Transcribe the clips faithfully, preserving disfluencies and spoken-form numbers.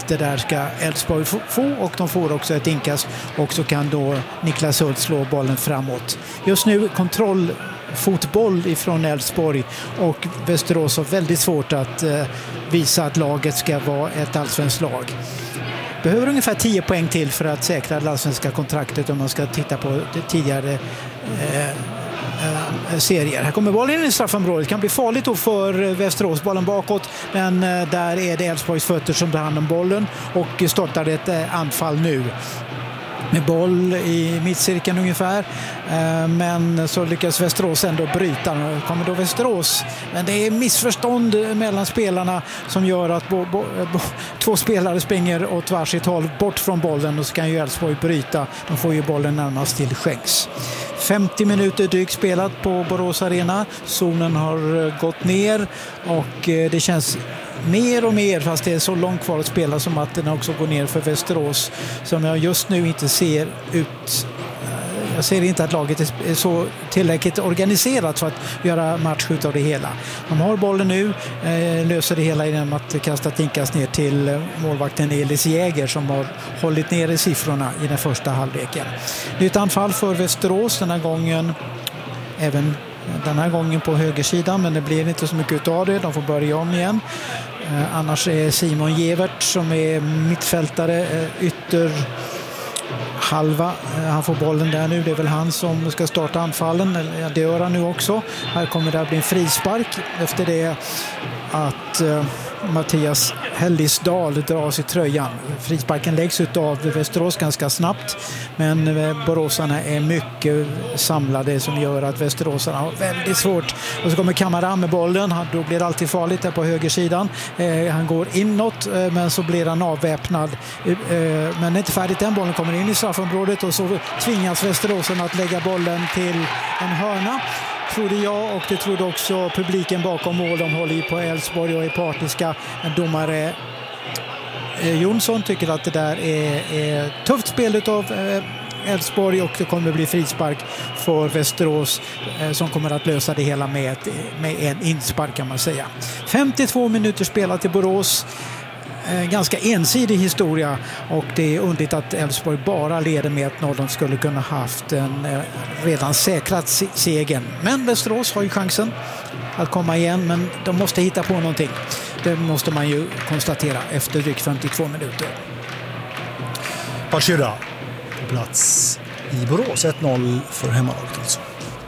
det där ska Elfsborg få, och de får också ett inkast, och så kan då Niklas Hult slå bollen framåt. Just nu kontrollfotboll ifrån Elfsborg, och Västerås har väldigt svårt att eh, visa att laget ska vara ett allsvenskt lag. Behöver ungefär tio poäng till för att säkra det allsvenska kontraktet om man ska titta på det tidigare eh, eh, serier. Här kommer bollen in i straffområdet. Det kan bli farligt då för Västerås, bollen bakåt, men eh, där är det Elfsborgs fötter som tar hand om bollen och startar ett eh, anfall nu. Med boll i mittcirkeln ungefär. Men så lyckas Västerås ändå bryta. Nu kommer då Västerås. Men det är missförstånd mellan spelarna som gör att bo, bo, bo, två spelare springer åt varsitt håll bort från bollen, och så kan ju Elfsborg bryta. De får ju bollen närmast till skänks. femtio minuter drygt spelat på Borås Arena. Zonen har gått ner, och det känns mer och mer, fast det är så långt kvar att spela, som att den också går ner för Västerås, som jag just nu inte ser ut. Jag ser inte att laget är så tillräckligt organiserat för att göra match av det hela. De har bollen nu, löser det hela genom att kasta tinkas ner till målvakten Elis Jäger, som har hållit ner i siffrorna i den första halvleken. Nytt anfall för Västerås den här gången, även den här gången på högersidan, men det blir inte så mycket av det. De får börja om igen. Eh, annars är Simon Gevert, som är mittfältare, eh, ytter halva. Eh, han får bollen där nu. Det är väl han som ska starta anfallen. Eh, det gör han nu också. Här kommer det att bli en frispark efter det att eh, Mattias Hellisdal dras i tröjan. Frisparken läggs ut av Västerås ganska snabbt, men boråsarna är mycket samlade, som gör att västeråsarna har väldigt svårt. Och så kommer Kamaran med bollen. Då blir det alltid farligt där på högersidan. Eh, han går inåt, eh, men så blir han avväpnad. Eh, men inte färdigt. Den bollen kommer in i straffområdet, och så tvingas västeråsarna att lägga bollen till en hörna. Trodde jag, och det trodde också publiken bakom mål. De håller ju på Elfsborg och är partiska. En domare eh, Jonsson tycker att det där är, är tufft spel av eh, Elfsborg, och det kommer bli frispark för Västerås eh, som kommer att lösa det hela med, ett, med en inspark, kan man säga. femtiotvå minuter spelat i Borås. Ganska ensidig historia, och det är undligt att Elfsborg bara leder med ett noll. De skulle kunna haft en eh, redan säkrat segern. Men Västerås har ju chansen att komma igen, men de måste hitta på någonting. Det måste man ju konstatera efter drygt femtiotvå minuter. Pachira på plats i Borås, ett noll för hemmalaget alltså.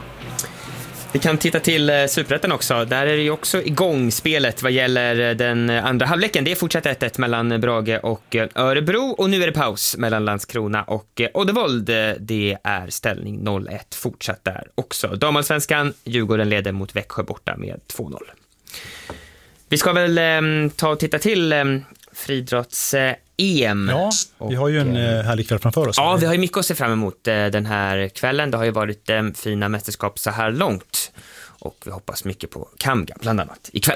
Vi kan titta till Superettan också. Där är det ju också igång spelet vad gäller den andra halvleken. Det är fortsatt ett ett mellan Brage och Örebro. Och nu är det paus mellan Landskrona och Oddevold. Det är ställning noll ett fortsatt där också. Damallsvenskan, Djurgården leder mot Växjö borta med två noll. Vi ska väl eh, ta och titta till eh, friidrotts eh, E M. Ja, vi har ju en eh, härlig kväll framför oss. Ja, vi har ju mycket att se fram emot eh, den här kvällen. Det har ju varit eh, fina mästerskap så här långt. Och vi hoppas mycket på Kamga, bland annat, ikväll.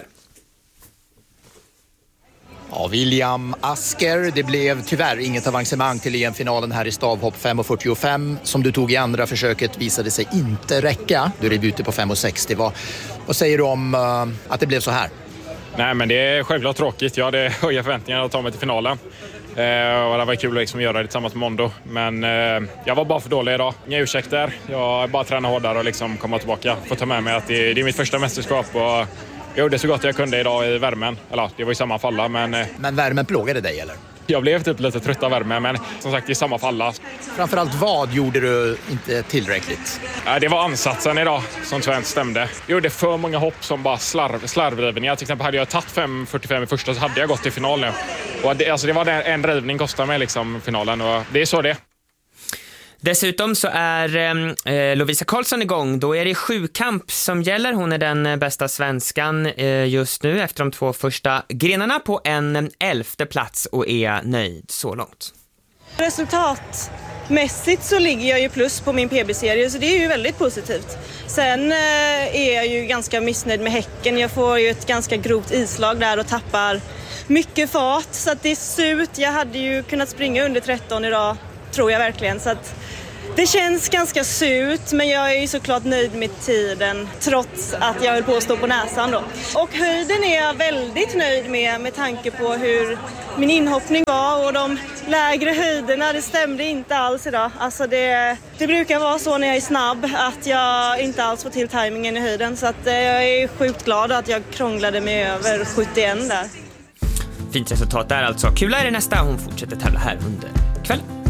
Ja, William Asker, det blev tyvärr inget avancemang till E M-finalen här i stavhopp fem fyrtiofem. Som du tog i andra försöket visade sig inte räcka. Du är ute på fem sextio. Vad, vad säger du om uh, att det blev så här? Nej, men det är självklart tråkigt. Jag hade höga förväntningar att ta mig till finalen. Eh, och det var kul att liksom göra det tillsammans med Mondo. Men eh, jag var bara för dålig idag. Inga ursäkter. Jag bara tränar hårdare och liksom komma tillbaka. Får ta med mig att det, det är mitt första mästerskap. Och jag gjorde så gott jag kunde idag i värmen. Eller det var i samma falla. Men, eh, men värmen plågade dig eller? Jag blev typ lite trött av värme, men som sagt i samma falla. Framförallt vad gjorde du inte tillräckligt? Det var ansatsen idag som tyvärr inte stämde. Jag gjorde för många hopp som bara slarv, slarvrivningar. Till exempel hade jag tagit fem fyrtiofem i första så hade jag gått till final nu. Och det, alltså det var en rivning kostade mig liksom finalen, och det är så det. Dessutom så är eh, Lovisa Karlsson igång. Då är det sjukamp som gäller. Hon är den bästa svenskan eh, just nu efter de två första grenarna på en elfte plats och är nöjd så långt. Resultatmässigt så ligger jag ju plus på min P B-serie, så det är ju väldigt positivt. Sen eh, är jag ju ganska missnöjd med häcken. Jag får ju ett ganska grovt islag där och tappar mycket fart, så att det är surt. Jag hade ju kunnat springa under tretton idag, tror jag verkligen, så att det känns ganska surt, men jag är ju såklart nöjd med tiden trots att jag höll på att stå på näsan då. Och höjden är jag väldigt nöjd med med tanke på hur min inhoppning var och de lägre höjderna, det stämde inte alls idag. Alltså det, det brukar vara så när jag är snabb att jag inte alls får till tajmingen i höjden. Så att jag är sjukt glad att jag krånglade mig över sjuttioen där. Fint resultat där alltså. Kul är det nästa. Hon fortsätter tävla här under kvällen.